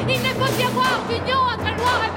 Il ne peut y avoir d'union entre le noir et